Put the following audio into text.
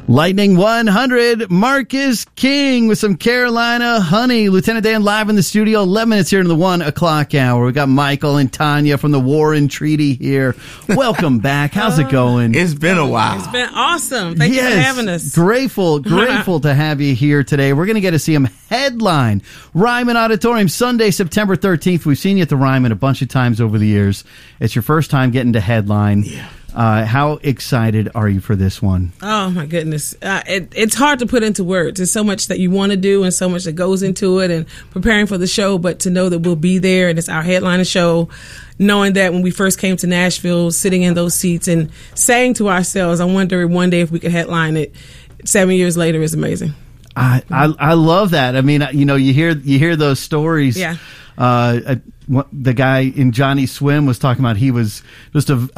Lightning 100, Marcus King with some Carolina Honey. Lieutenant Dan live in the studio, 11 minutes here in the 1 o'clock hour. We got Michael and Tanya from the Warren Treaty here. Welcome back. How's it going? It's been a while. It's been awesome. Thank you for having us. Grateful to have you here today. We're going to get to see him headline Ryman Auditorium Sunday, September 13th. We've seen you at the Ryman a bunch of times over the years. It's your first time getting to headline. Yeah. How excited are you for this one? Oh, my goodness. It's hard to put into words. There's so much that you want to do and so much that goes into it and preparing for the show, but to know that we'll be there and it's our headliner show, knowing that when we first came to Nashville, sitting in those seats and saying to ourselves, I wonder one day if we could headline it 7 years later is amazing. I love that. I mean, you hear those stories. Yeah. The guy in Johnny Swim was talking about he was just a